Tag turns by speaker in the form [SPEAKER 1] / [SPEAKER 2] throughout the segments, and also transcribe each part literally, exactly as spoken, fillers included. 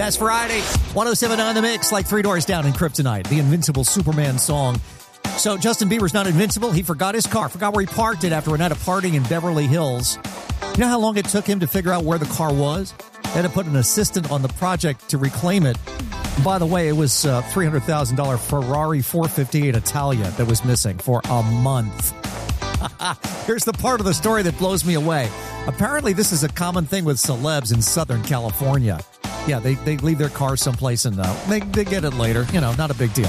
[SPEAKER 1] That's Friday. one oh seven point nine The Mix, like Three Doors Down in Kryptonite, the Invincible Superman song. So Justin Bieber's not invincible. He forgot his car, forgot where he parked it after a night of partying in Beverly Hills. You know how long it took him to figure out where the car was? They had to put an assistant on the project to reclaim it. By the way, it was a three hundred thousand dollars Ferrari four fifty-eight Italia that was missing for a month. Here's the part of the story that blows me away. Apparently, this is a common thing with celebs in Southern California. Yeah, they, they leave their car someplace and uh, they, they get it later. You know, not a big deal.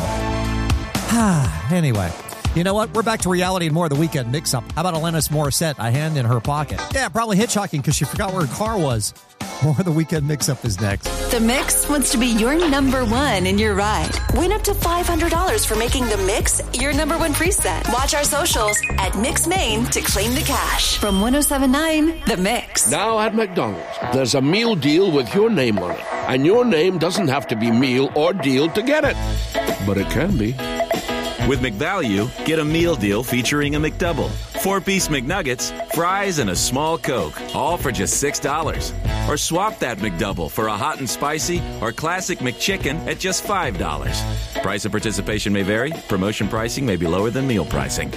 [SPEAKER 1] Anyway, you know what? We're back to reality and more of the weekend mix-up. How about Alanis Morissette, a hand in her pocket? Yeah, probably hitchhiking because she forgot where her car was. More of the weekend mix-up is next.
[SPEAKER 2] The Mix wants to be your number one in your ride. Win up to five hundred dollars for making The Mix your number one preset. Watch our socials at Mix Maine to claim the cash. From one oh seven point nine The Mix.
[SPEAKER 3] Now at McDonald's, there's a meal deal with your name on it. And your name doesn't have to be meal or deal to get it. But it can be.
[SPEAKER 4] With McValue, get a meal deal featuring a McDouble, four-piece McNuggets, fries, and a small Coke, all for just six dollars. Or swap that McDouble for a hot and spicy or classic McChicken at just five dollars. Price of participation may vary. Promotion pricing may be lower than meal pricing.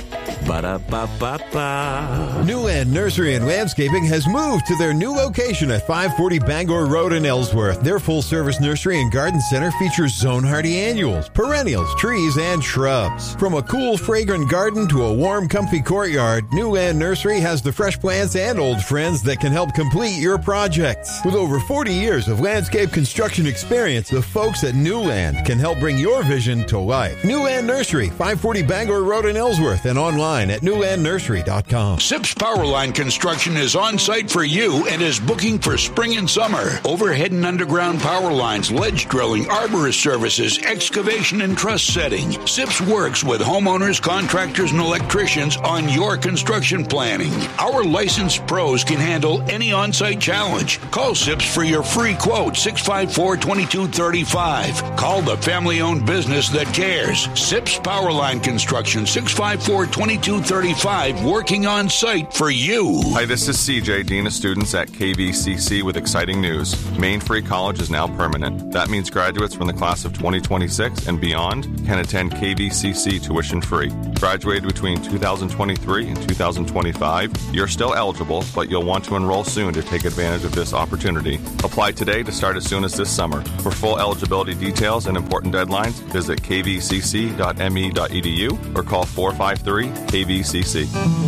[SPEAKER 4] Ba-da-ba-ba-ba.
[SPEAKER 5] New Land Nursery and Landscaping has moved to their new location at five forty Bangor Road in Ellsworth. Their full-service nursery and garden center features zone hardy annuals, perennials, trees, and shrubs. From a cool, fragrant garden to a warm, comfy courtyard, New Land Nursery has the fresh plants and old friends that can help complete your projects. With over forty years of landscape construction experience, the folks at New Land can help bring your vision to life. New Land Nursery, five forty Bangor Road in Ellsworth, and online at new land nursery dot com.
[SPEAKER 6] Sips Powerline Construction is on site for you and is booking for spring and summer. Overhead and underground power lines, ledge drilling, arborist services, excavation, and truss setting. Sips works with homeowners, contractors, and electricians on your construction planning. Our licensed pros can handle any on-site challenge. Call Sips for your free quote, six five four, two two three five. Call the family-owned business that cares. Sips Powerline Construction, six five four, two two three five, working on site for you.
[SPEAKER 7] Hi, this is C J, Dean of Students at K V C C with exciting news. Maine Free College is now permanent. That means graduates from the class of twenty twenty-six and beyond can attend K V C C tuition free. Graduated between two thousand twenty-three and two thousand twenty-five, you're still eligible, but you'll want to enroll soon to take advantage of this opportunity. Apply today to start as soon as this summer. For full eligibility details and important deadlines, visit k v c c dot m e dot e d u or call four five three K V C C.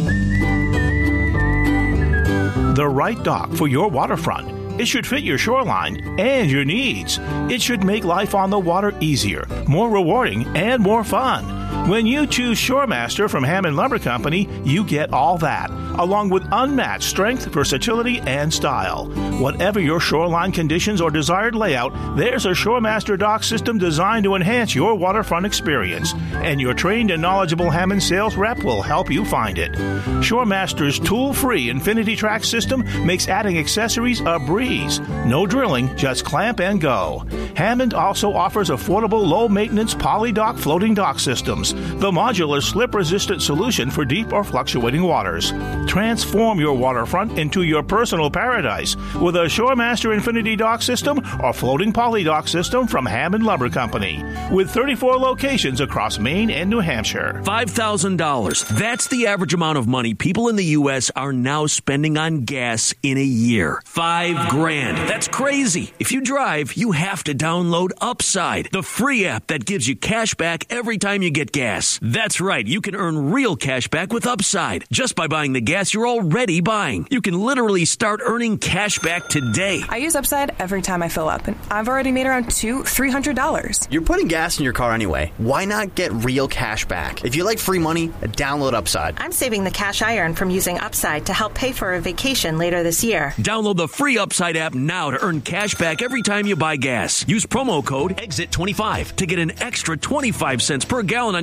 [SPEAKER 8] The right dock for your waterfront. It should fit your shoreline and your needs. It should make life on the water easier, more rewarding, and more fun. When you choose Shoremaster from Hammond Lumber Company, you get all that, along with unmatched strength, versatility, and style. Whatever your shoreline conditions or desired layout, there's a Shoremaster dock system designed to enhance your waterfront experience, and your trained and knowledgeable Hammond sales rep will help you find it. Shoremaster's tool-free Infinity Track system makes adding accessories a breeze. No drilling, just clamp and go. Hammond also offers affordable, low-maintenance poly-dock floating dock systems, the modular slip-resistant solution for deep or fluctuating waters. Transform your waterfront into your personal paradise with a Shoremaster Infinity Dock system or floating poly dock system from Hammond Lumber Company, with thirty-four locations across Maine and New Hampshire.
[SPEAKER 9] five thousand dollars. That's the average amount of money people in the U S are now spending on gas in a year. Five grand. That's crazy. If you drive, you have to download Upside, the free app that gives you cash back every time you get gas. That's right. You can earn real cash back with Upside just by buying the gas you're already buying. You can literally start earning cash back today.
[SPEAKER 10] I use Upside every time I fill up, and I've already made around two, three hundred dollars.
[SPEAKER 11] You're putting gas in your car anyway. Why not get real cash back? If you like free money, download Upside.
[SPEAKER 12] I'm saving the cash I earn from using Upside to help pay for a vacation later this year.
[SPEAKER 9] Download the free Upside app now to earn cash back every time you buy gas. Use promo code exit twenty-five to get an extra twenty-five cents per gallon on your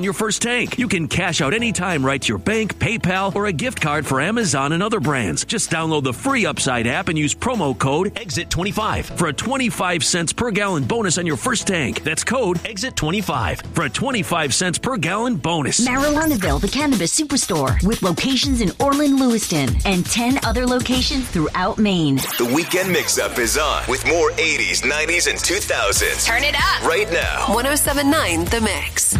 [SPEAKER 9] your first tank. You can cash out anytime right to your bank, PayPal, or a gift card for Amazon and other brands. Just download the free Upside app and use promo code exit twenty-five for a twenty-five cents per gallon bonus on your first tank. That's code exit twenty-five for a twenty-five cents per gallon bonus.
[SPEAKER 13] Marijuanaville, the Cannabis Superstore, with locations in Orland, Lewiston, and ten other locations throughout Maine.
[SPEAKER 14] The Weekend Mix-Up is on with more eighties, nineties, and two thousands.
[SPEAKER 2] Turn it up
[SPEAKER 14] right now.
[SPEAKER 2] one oh seven point nine The Mix.